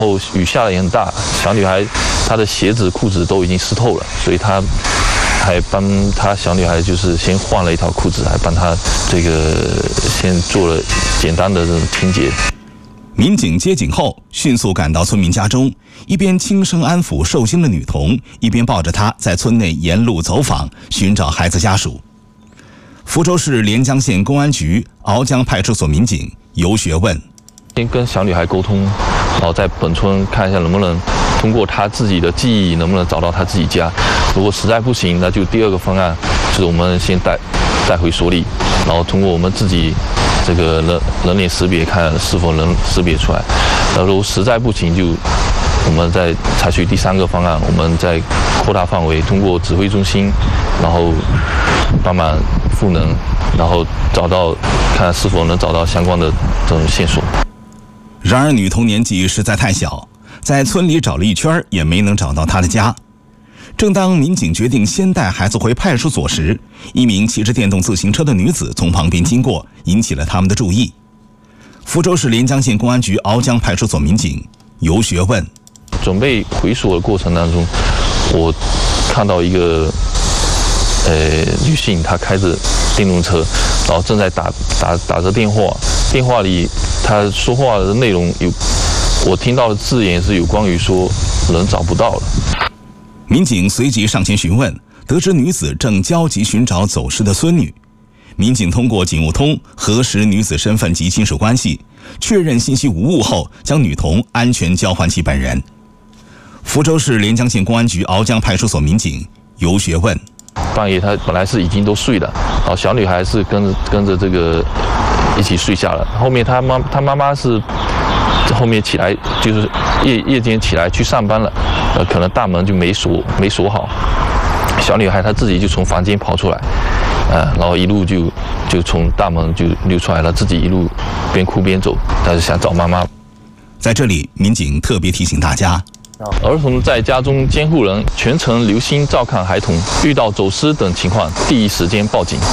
后雨下的也很大，小女孩她的鞋子裤子都已经湿透了，所以她还帮她小女孩就是先换了一条裤子，还帮她这个先做了简单的这种清洁。 民警接警后，迅速赶到村民家中，一边轻声安抚受惊的女童，一边抱着她在村内沿路走访，寻找孩子家属。福州市连江县公安局鳌江派出所民警游学问， 先跟小女孩沟通，然后在本村看一下能不能通过她自己的记忆，能不能找到她自己家。如果实在不行，那就第二个方案，就是我们先带回所里，然后通过我们自己这个人脸识别，看是否能识别出来。那如果实在不行，就我们再采取第三个方案，我们再扩大范围，通过指挥中心，然后帮忙赋能，然后看是否能找到相关的这种线索。 然而女童年纪实在太小，在村里找了一圈也没能找到她的家。正当民警决定先带孩子回派出所时，一名骑着电动自行车的女子从旁边经过，引起了他们的注意。福州市连江县公安局鳌江派出所民警游学问， 准备回所的过程当中，我看到一个女性，她开着电动车，然后正在打着电话，电话里她说话的内容我听到的字眼是有关于说人找不到了。 民警随即上前询问，得知女子正焦急寻找走失的孙女。民警通过警务通核实女子身份及亲属关系，确认信息无误后，将女童安全交还其本人。福州市连江县公安局鳌江派出所民警游学问， 半夜她本来是已经都睡了，然后小女孩是跟着这个一起睡下了。后面她妈妈是后面起来，就是夜间起来去上班了，可能大门就没锁好，小女孩她自己就从房间跑出来，然后一路就从大门就溜出来了，自己一路边哭边走，她是想找妈妈。 在这里，民警特别提醒大家， 儿童在家中监护人全程留心照看孩童，遇到走失等情况，第一时间报警。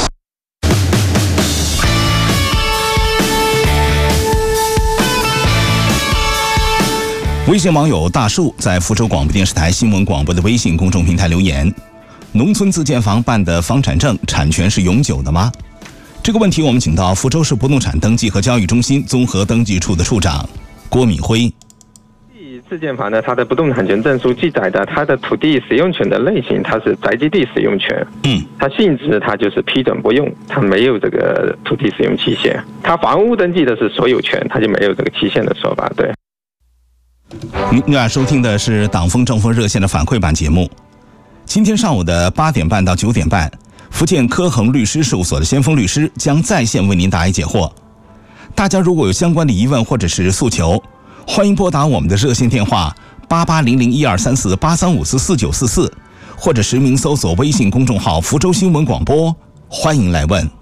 微信网友大树在福州广播电视台新闻广播的微信公众平台留言：农村自建房办的房产证产权是永久的吗？这个问题我们请到福州市不动产登记和交易中心综合登记处的处长郭敏辉。 自建房呢，它的不动产权证书记载的它的土地使用权的类型，它是宅基地使用权。它性质它就是批准不用，它没有这个土地使用期限。它房屋登记的是所有权，它就没有这个期限的说法。对。 您俩收听的是党风政风热线的反馈版节目。今天上午的8点半到9点半，福建科恒律师事务所的先锋律师将在线为您答疑解惑。大家如果有相关的疑问或者是诉求，欢迎拨打我们的热线电话8800123483544944，或者实名搜索微信公众号福州新闻广播，欢迎来问。